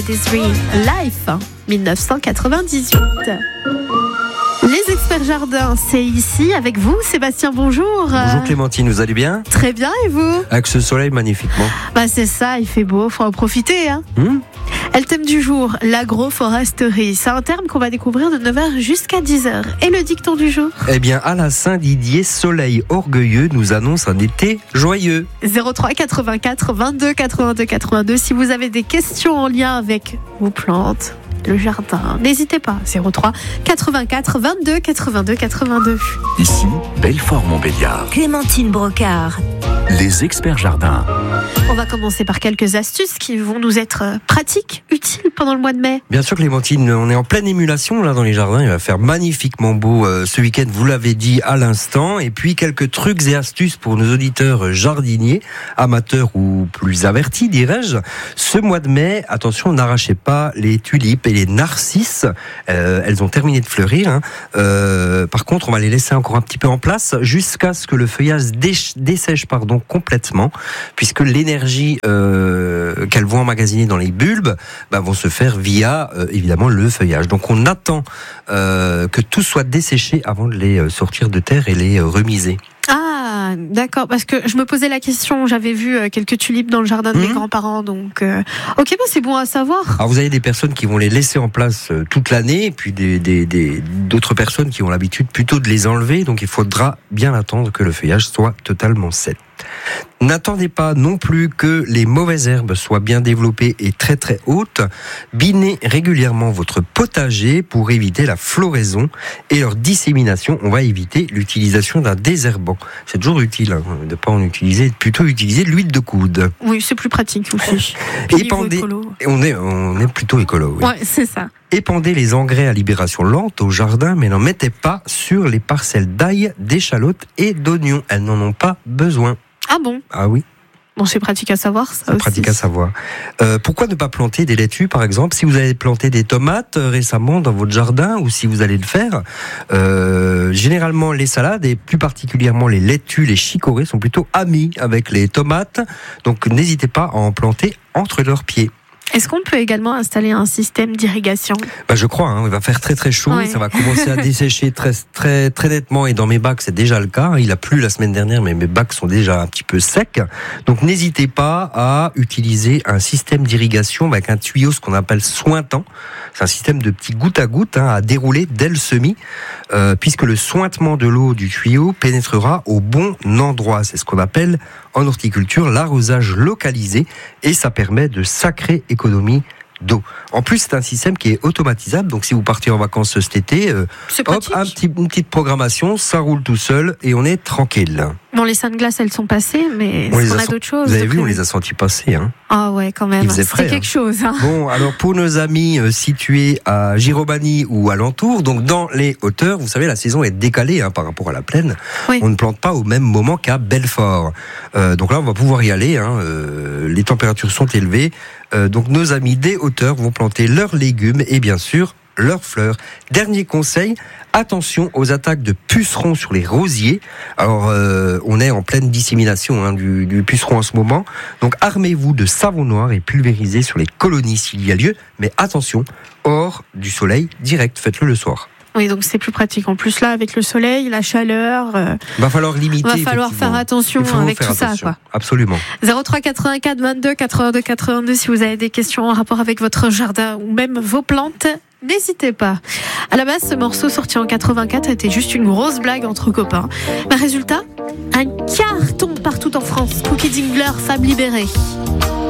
Desiree Life 1998. Les experts jardins, c'est ici avec vous, Sébastien, bonjour. Bonjour Clémentine, vous allez bien? Très bien, et vous? Avec ce soleil magnifiquement. C'est ça, il fait beau, faut en profiter. Et le thème du jour, l'agroforesterie. C'est un terme qu'on va découvrir de 9h jusqu'à 10h. Et le dicton du jour? Eh bien, Alain Saint-Didier, soleil orgueilleux, nous annonce un été joyeux. 03 84 22 82 82. Si vous avez des questions en lien avec vos plantes, le jardin, n'hésitez pas. 03 84 22 82 82. Ici, Belfort-Montbéliard. Clémentine Brocard. Les experts jardins. On va commencer par quelques astuces qui vont nous être pratiques, utiles pendant le mois de mai. Bien sûr Clémentine, on est en pleine émulation là dans les jardins, il va faire magnifiquement beau ce week-end, vous l'avez dit à l'instant, et puis quelques trucs et astuces pour nos auditeurs jardiniers, amateurs ou plus avertis dirais-je. Ce mois de mai, attention, n'arrachez pas les tulipes et les narcisses, elles ont terminé de fleurir. Par contre, on va les laisser encore un petit peu en place jusqu'à ce que le feuillage dessèche complètement, puisque l'énergie qu'elles vont emmagasiner dans les bulbes vont se faire via évidemment le feuillage. Donc on attend que tout soit desséché avant de les sortir de terre et les remiser. Ah, d'accord, parce que je me posais la question, j'avais vu quelques tulipes dans le jardin de mes grands-parents, donc ok, c'est bon à savoir. Alors vous avez des personnes qui vont les laisser en place toute l'année, et puis d'autres personnes qui ont l'habitude plutôt de les enlever, donc il faudra bien attendre que le feuillage soit totalement sec. N'attendez pas non plus que les mauvaises herbes soient bien développées et très très hautes. Binez régulièrement votre potager pour éviter la floraison et leur dissémination. On va éviter l'utilisation d'un désherbant. C'est toujours utile de ne pas en utiliser, plutôt utiliser de l'huile de coude. Oui, c'est plus pratique aussi. Épandez, on est plutôt écolo. Oui. Ouais, c'est ça. Épandez les engrais à libération lente au jardin, mais n'en mettez pas sur les parcelles d'ail, d'échalotes et d'oignons. Elles n'en ont pas besoin. Ah bon? Ah oui. Bon, c'est pratique à savoir, ça c'est aussi. Pratique à savoir. Pourquoi ne pas planter des laitues, par exemple? Si vous avez planté des tomates récemment dans votre jardin, ou si vous allez le faire, généralement les salades, et plus particulièrement les laitues, les chicorées, sont plutôt amis avec les tomates. Donc n'hésitez pas à en planter entre leurs pieds. Est-ce qu'on peut également installer un système d'irrigation? Je crois, il va faire très très chaud, Ça va commencer à dessécher très très très nettement, et dans mes bacs c'est déjà le cas. Il a plu la semaine dernière, mais mes bacs sont déjà un petit peu secs. Donc n'hésitez pas à utiliser un système d'irrigation avec un tuyau, ce qu'on appelle sointant. C'est un système de petits goutte à goutte à dérouler dès le semis, puisque le sointement de l'eau du tuyau pénétrera au bon endroit. C'est ce qu'on appelle en horticulture l'arrosage localisé, et ça permet de sacrées économies d'eau. En plus, c'est un système qui est automatisable, donc si vous partez en vacances cet été, une petite programmation, ça roule tout seul et on est tranquille. Bon, les seins de glace, elles sont passées, mais est-ce qu'on a d'autres choses? Vous avez vu, on les a sentis passer. Ah ouais, quand même. C'était quelque chose. Bon, alors pour nos amis situés à Giromagny ou alentour, donc dans les hauteurs, vous savez, la saison est décalée par rapport à la plaine. Oui. On ne plante pas au même moment qu'à Belfort. Donc là, on va pouvoir y aller. Les températures sont élevées. Donc nos amis des hauteurs vont planter leurs légumes et bien sûr leurs fleurs. Dernier conseil, attention aux attaques de pucerons sur les rosiers. Alors on est en pleine dissémination du puceron en ce moment, donc armez-vous de savon noir et pulvérisez sur les colonies s'il y a lieu, mais attention, hors du soleil direct, faites-le le soir. Oui, donc c'est plus pratique. En plus, là, avec le soleil, la chaleur... va falloir limiter. Va falloir faire attention avec tout ça, quoi. Absolument. 03 84 22 82 82, si vous avez des questions en rapport avec votre jardin ou même vos plantes, n'hésitez pas. À la base, ce morceau sorti en 84 était juste une grosse blague entre copains. Mais résultat, un carton partout en France. Cookie Dingler, Fab Libéré.